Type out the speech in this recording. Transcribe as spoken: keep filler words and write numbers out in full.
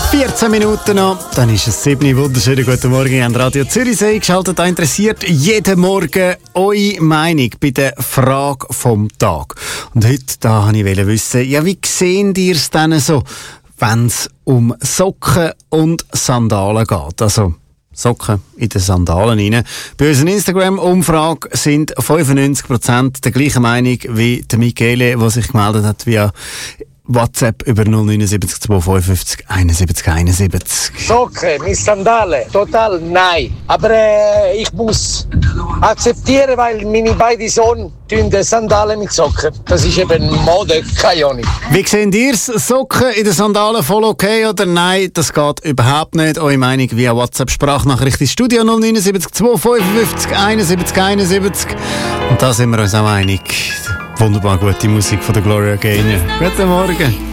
vierzehn Minuten noch, dann ist es sieben. Wunderschönen guten Morgen, ihr habt Radio Zürichsee geschaltet. Da interessiert jeden Morgen eure Meinung bei der Frage vom Tag. Und heute da wollte ich wissen, ja, wie seht ihr es denn so, wenn es um Socken und Sandalen geht? Also Socken in den Sandalen rein. Bei unserer Instagram-Umfrage sind fünfundneunzig Prozent der gleichen Meinung wie der Michele, der sich gemeldet hat via WhatsApp über null neun sieben zwei fünf einundsiebzig einundsiebzig. Socken mit Sandalen, total nein. Aber äh, ich muss akzeptieren, weil meine beiden Sohn tun Sandalen mit Socken. Das ist eben Mode, keine Ahnung. Wie seht ihr es? Socken in den Sandalen voll okay oder nein? Das geht überhaupt nicht. Eure Meinung via WhatsApp-Sprachnachricht ins Studio null neun sieben zwei fünf einundsiebzig einundsiebzig. Und da sind wir uns auch einig. Wunderbar gute Musik von der Gloria Gaynor. Guten Morgen.